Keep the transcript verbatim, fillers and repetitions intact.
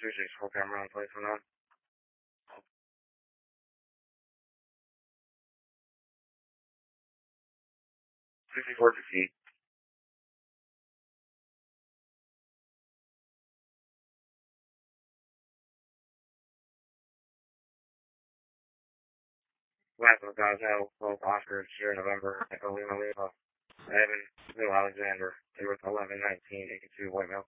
two six four camera on place one on. sixty-four fifty. Last of the Gazelle, Wolf Oscar, Sierra November, Echo Lima Lima, Evan, Bill Alexander, they were eleven nineteen eighty-two, white male.